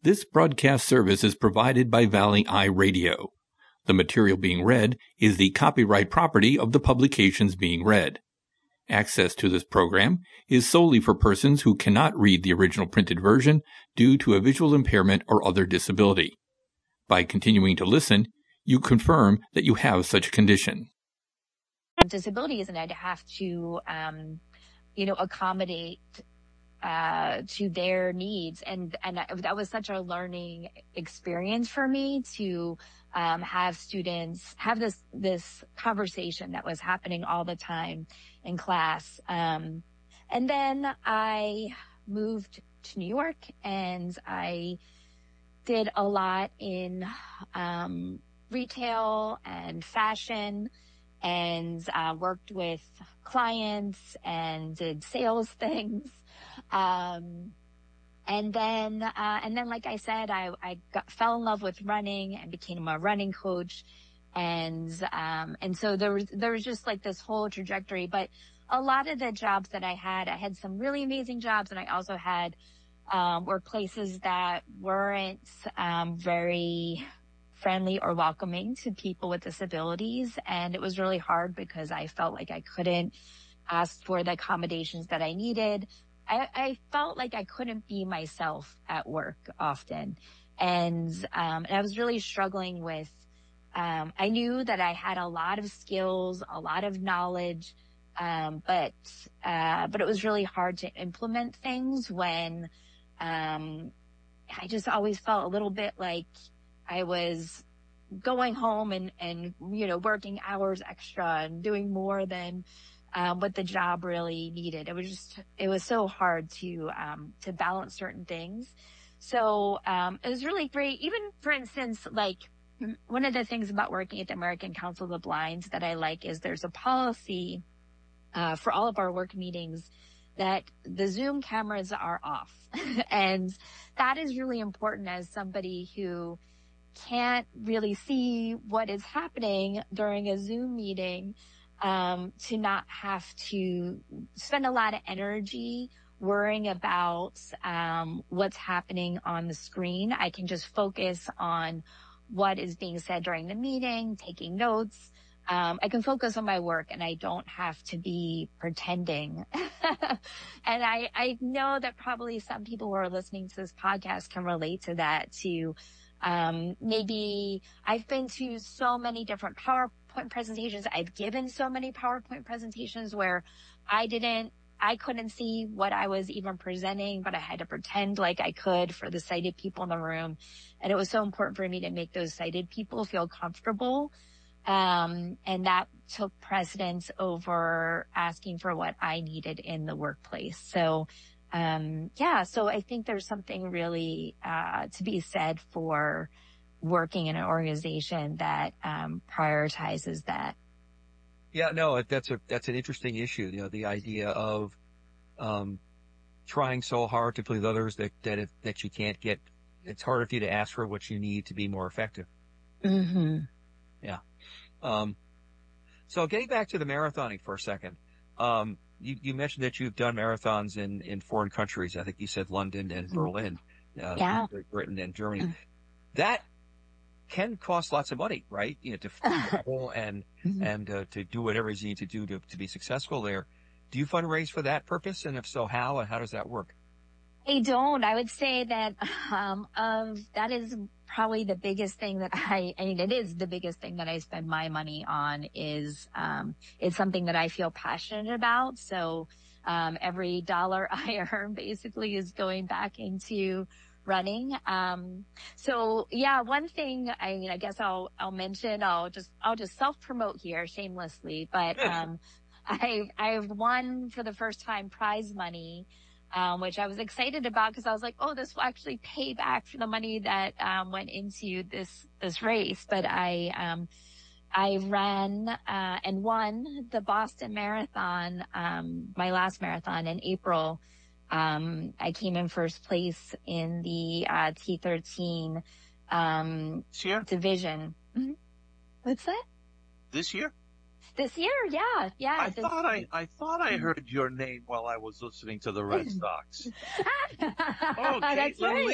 This broadcast service is provided by Valley Eye Radio. The material being read is the copyright property of the publications being read. Access to this program is solely for persons who cannot read the original printed version due to a visual impairment or other disability. By continuing to listen, you confirm that you have such a condition. Disabilities, and I'd have to, accommodate to their needs, and that was such a learning experience for me to have students have this conversation that was happening all the time in class. And then I moved to New York, and I did a lot in retail and fashion, and worked with clients and did sales things. And then, like I said, I fell in love with running and became a running coach. And so there was just like this whole trajectory, but a lot of the jobs that I had some really amazing jobs. And I also had, workplaces that weren't, very friendly or welcoming to people with disabilities. And it was really hard because I felt like I couldn't ask for the accommodations that I needed. I felt like I couldn't be myself at work often. And I was really struggling with, I knew that I had a lot of skills, a lot of knowledge, but it was really hard to implement things when, I just always felt a little bit like I was going home and working hours extra and doing more than what the job really needed. It was so hard to balance certain things. So it was really great. Even, for instance, like one of the things about working at the American Council of the Blind that I like is there's a policy for all of our work meetings that the Zoom cameras are off. And that is really important as somebody who can't really see what is happening during a Zoom meeting, to not have to spend a lot of energy worrying about what's happening on the screen. I can just focus on what is being said during the meeting, taking notes. I can focus on my work, and I don't have to be pretending. And I know that probably some people who are listening to this podcast can relate to that too. Maybe I've been to so many different PowerPoint presentations. I've given so many PowerPoint presentations where I couldn't see what I was even presenting, but I had to pretend like I could for the sighted people in the room. And it was so important for me to make those sighted people feel comfortable. And that took precedence over asking for what I needed in the workplace. So, so I think there's something really, to be said for working in an organization that, prioritizes that. Yeah, no, that's an interesting issue. The idea of, trying so hard to please others that you can't get, it's harder for you to ask for what you need to be more effective. Mm-hmm. Yeah. So getting back to the marathoning for a second, you mentioned that you've done marathons in foreign countries. I think you said London and Berlin, Great Britain and Germany. Mm-hmm. That can cost lots of money, right? To travel and to do whatever you need to do to be successful there. Do you fundraise for that purpose? And if so, how and how does that work? I don't. I would say that that is probably the biggest thing that it is the biggest thing that I spend my money on is it's something that I feel passionate about. So every dollar I earn basically is going back into running. So yeah, one thing I guess I'll mention, I'll just self-promote here shamelessly, but I've won for the first time prize money, which I was excited about because I was like, oh, this will actually pay back for the money that went into this race. But I ran and won the Boston Marathon, my last marathon in April. I came in first place in the T13 division. Mm-hmm. What's that? This year? This year, yeah. I thought I heard your name while I was listening to the Red Sox. That's right.